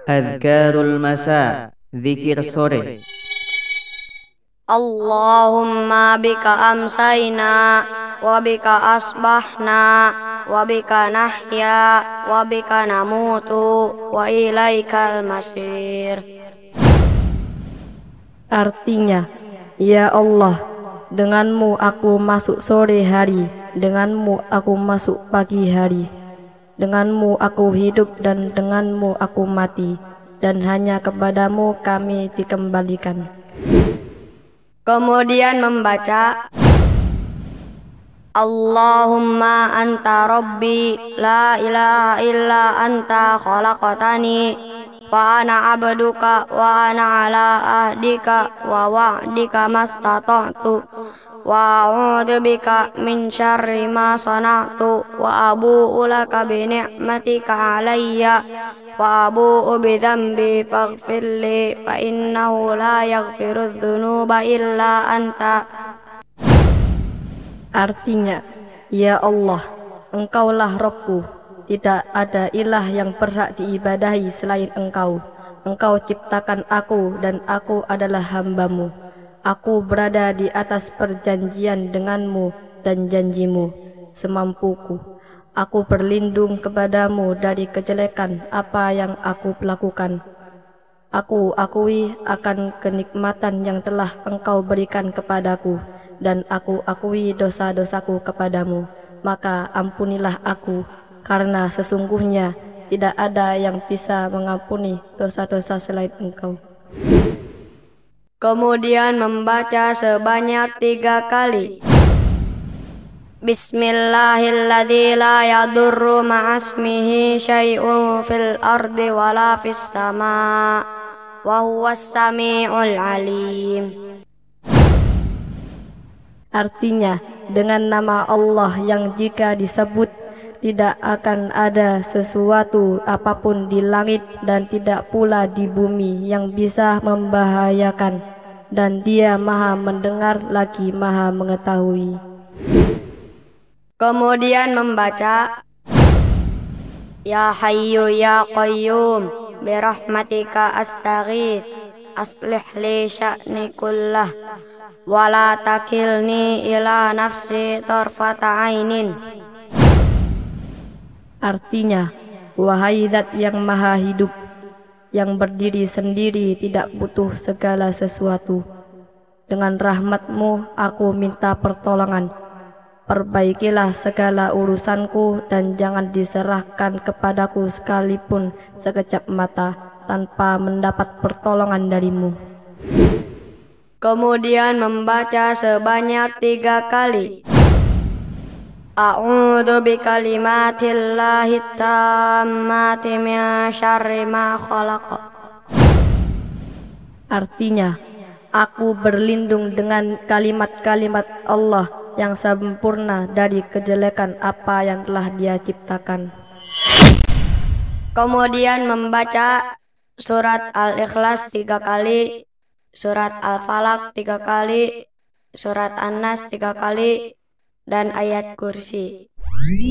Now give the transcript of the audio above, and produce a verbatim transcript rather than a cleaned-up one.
Adhkarul masa, zikir sore. Allahumma bika amsayna wa bika asbahna wa bika nahya wa bika namutu wa ilaikal masir. Artinya, ya Allah, denganmu aku masuk sore hari, denganmu aku masuk pagi hari, denganmu aku hidup dan denganmu aku mati, dan hanya kepadamu kami dikembalikan. Kemudian membaca Allahumma anta rabbi la ilaha illa anta khalaqtani wa ana abduka wa ana ala ahdika wa wa'dika mastata'tu wa a'udzu bika min syarri ma sana'tu wa abu'u laka bi ni'matika alayya wa abu'u bi dhanbi faghfirli fa innahu la yaghfiru dzunuba illa anta. Artinya, ya Allah, Engkaulah Rabbku, tidak ada ilah yang berhak diibadahi selain Engkau. Engkau ciptakan aku dan aku adalah hamba-Mu. Aku berada di atas perjanjian denganmu dan janjimu semampuku. Aku berlindung kepadamu dari kejelekan apa yang aku lakukan. Aku akui akan kenikmatan yang telah Engkau berikan kepadaku, dan aku akui dosa-dosaku kepadamu. Maka ampunilah aku, karena sesungguhnya tidak ada yang bisa mengampuni dosa-dosa selain Engkau. Kemudian membaca sebanyak tiga kali. Bismillahilladzi la yadurru ma'asmihi syai'un fil ardi wala fis sama' wa huwas sami'ul alim. Artinya, dengan nama Allah yang jika disebut tidak akan ada sesuatu apapun di langit dan tidak pula di bumi yang bisa membahayakan, dan Dia Maha Mendengar lagi Maha Mengetahui. Kemudian membaca Ya Hayyu Ya Qayyum birahmatika astaghits aslih li sya'ni kullah wa la takilni ila nafsi tarfata ainin. Artinya, wahai Zat yang Maha Hidup, yang berdiri sendiri tidak butuh segala sesuatu, dengan rahmat-Mu aku minta pertolongan. Perbaikilah segala urusanku dan jangan diserahkan kepadaku sekalipun sekejap mata tanpa mendapat pertolongan dari-Mu. Kemudian membaca sebanyak tiga kali. A'udzu bikalimatillahi tammati min syarri ma khalaq. Artinya, aku berlindung dengan kalimat-kalimat Allah yang sempurna dari kejelekan apa yang telah Dia ciptakan. Kemudian membaca surat Al-Ikhlas tiga kali, surat Al-Falaq tiga kali, surat An-Nas tiga kali, dan ayat kursi.